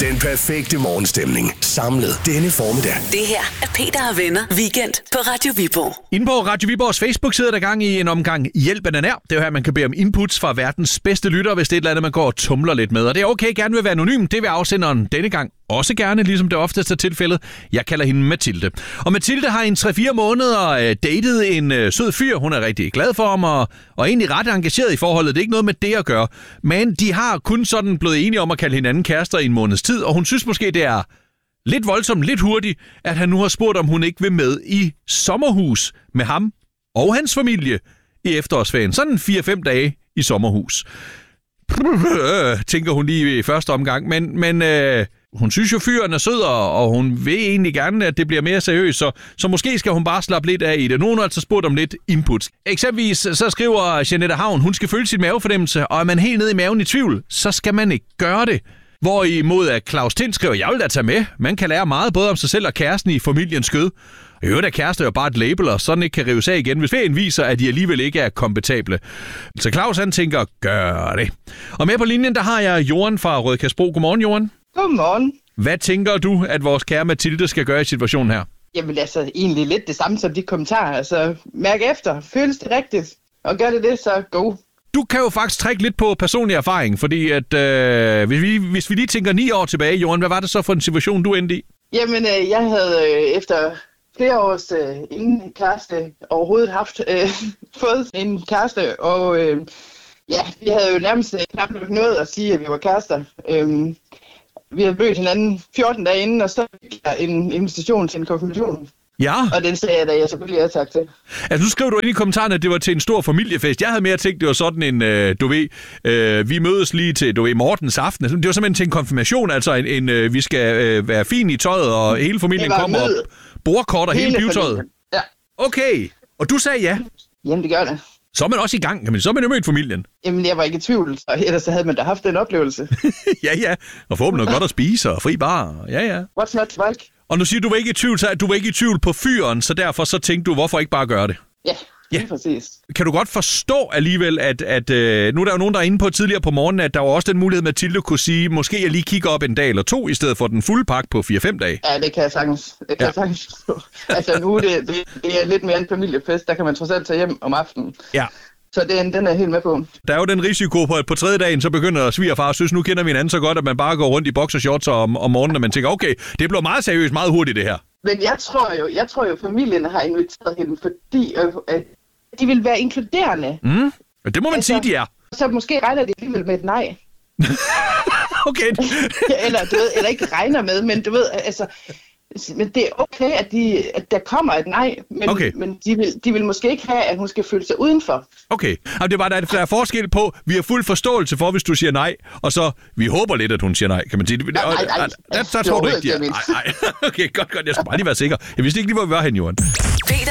Den perfekte morgenstemning samlet denne formiddag. Det her er Peter og Venner Weekend på Radio Viborg. Inde på Radio Viborgs Facebook sidder der gang i en omgang Hjælp er nær. Det er jo her, man kan bede om inputs fra verdens bedste lyttere, hvis det er et eller andet, man går og tumler lidt med. Og det er okay, gerne vil være anonym. Det vil afsenderen denne gang også gerne, ligesom det oftest er tilfældet. Jeg kalder hende Mathilde. Og Mathilde har i 3-4 måneder datet en sød fyr. Hun er rigtig glad for ham og egentlig ret engageret i forholdet. Det er ikke noget med det at gøre. Men de har kun sådan blevet enige om at kalde hinanden kærester i en måneds tid. Og hun synes måske, det er lidt voldsomt, lidt hurtigt, at han nu har spurgt, om hun ikke vil med i sommerhus med ham og hans familie i efterårsferien. Sådan 4-5 dage i sommerhus. Tænker hun lige i første omgang. Men hun synes jo, fyren er sød, og hun vil egentlig gerne, at det bliver mere seriøst. Så måske skal hun bare slappe lidt af i det. Nogen har altså spurgt om lidt input. Eksempelvis så skriver Jeanette Havn, hun skal følge sin mavefornemmelse, og er man helt nede i maven i tvivl, så skal man ikke gøre det. Hvorimod at Claus Tind skriver, jeg vil da tage med. Man kan lære meget både om sig selv og kæresten i familiens skød. I øvrigt er kærester jo bare et label, og sådan ikke kan rives af igen, hvis ferien viser, at de alligevel ikke er kompatable. Så Claus han tænker, gør det. Og med på linjen, der har jeg Johan fra Rødkærsbro. Godmorgen, Johan. Godmorgen. Hvad tænker du, at vores kære Mathilde skal gøre i situationen her? Jamen altså, egentlig lidt det samme som de kommentarer. Altså, mærk efter. Føles det rigtigt? Og gør det, så go. Du kan jo faktisk trække lidt på personlig erfaring, fordi at hvis vi lige tænker 9 år tilbage, Johan, hvad var det så for en situation, du endte i? Jamen, jeg havde efter flere års ingen kæreste overhovedet haft fået en kæreste, og vi havde jo nærmest knap nok nået at sige, at vi var kærester. Vi havde mødt hinanden 14 dage inden, og så fik jeg en invitation til en konfirmation. Ja. Og den sagde jeg da, jeg selvfølgelig er tak til. Altså nu skrev du ind i kommentarerne, at det var til en stor familiefest. Jeg havde mere tænkt, det var sådan en, vi mødes lige til, Mortens aften. Det var simpelthen til en konfirmation, altså vi skal være fin i tøjet, og hele familien kommer op. Bordkort og hele pivetøjet. Ja. Okay, og du sagde ja. Jamen det gør det. Så er man også i gang, så er man jo mødt familien. Jamen jeg var ikke i tvivl, og ellers havde man da haft den oplevelse. Ja, og få dem noget godt at spise, og fri bar, ja. What's not to like? Og nu siger du var ikke i tvivl, så du var ikke i tvivl på fyren, så derfor så tænkte du, hvorfor ikke bare gøre det? Ja, præcis. Kan du godt forstå alligevel, at nu er der jo nogen, der er inde på tidligere på morgenen, at der var også den mulighed, Mathilde kunne sige, måske jeg lige kigger op en dag eller 2, i stedet for den fulde pakke på 4-5 dage? Ja, det kan jeg sagtens. Altså nu det er lidt mere en familiefest, der kan man trods alt tage hjem om aftenen. Ja. Så den er helt med på. Der er jo den risiko på 3. dagen, så begynder svigerfar at synes, nu kender vi hinanden så godt, at man bare går rundt i boxershorts om morgenen, og man tænker, okay, det bliver meget seriøst, meget hurtigt det her. Men jeg tror jo, familien har inviteret hende, fordi at de vil være inkluderende. Det må man sige, de er. Så måske regner de alligevel med et nej. Okay. eller ikke regner med, men du ved, altså... Men det er okay, at der kommer et nej, men de vil måske ikke have, at hun skal føle sig udenfor. Okay, altså, det var der er forskel på, vi har fuld forståelse for, hvis du siger nej, og så vi håber lidt, at hun siger nej, kan man sige. Nej. Så tror du ikke, de er. Nej. Okay, godt, jeg skal bare lige være sikker. Jeg vidste ikke lige, hvor vi var hen, Johan.